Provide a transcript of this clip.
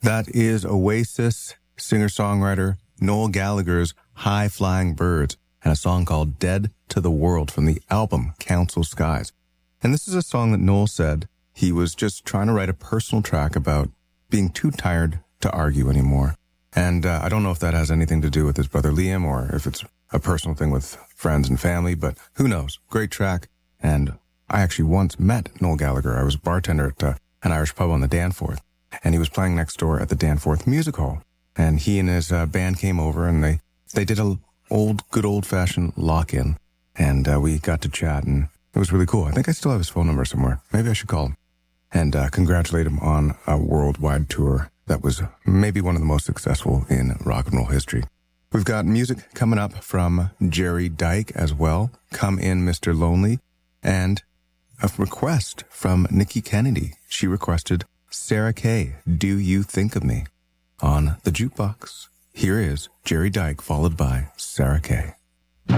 That is Oasis singer-songwriter Noel Gallagher's High Flying Birds and a song called Dead to the World from the album Council Skies. And this is a song that Noel said he was just trying to write a personal track about being too tired to argue anymore. And I don't know if that has anything to do with his brother Liam or if it's a personal thing with friends and family, but who knows? Great track. And I actually once met Noel Gallagher. I was a bartender at an Irish pub on the Danforth, and he was playing next door at the Danforth Music Hall. And he and his band came over, and they did a good old-fashioned lock-in, and we got to chat, and it was really cool. I think I still have his phone number somewhere. Maybe I should call him and congratulate him on a worldwide tour that was maybe one of the most successful in rock and roll history. We've got music coming up from Jerry Dyke as well, Come In, Mr. Lonely, and a request from Nikki Kennedy. She requested Sarah Kay, Do You Think of Me? On the jukebox. Here is Jerry Dyke, followed by Sarah Kay.